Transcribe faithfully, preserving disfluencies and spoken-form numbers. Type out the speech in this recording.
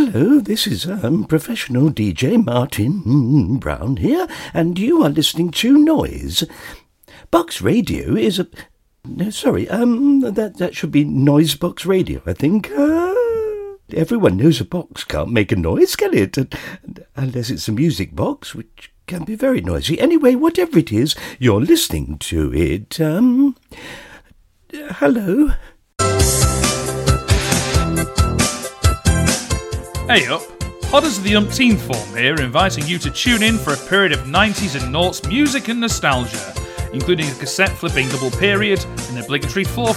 hello, this is um, professional D J Martin Brown here, and you are listening to Noise. Box Radio is a... No, sorry, um, that, that should be Noise Box Radio, I think. Uh, everyone knows a box can't make a noise, can it? Unless it's a music box, which can be very noisy. Anyway, whatever it is, you're listening to it. Um, hello? Hey up, Podders of the Umpteenth form here, inviting you to tune in for a period of nineties and noughts music and nostalgia, including a cassette flipping double period, an obligatory four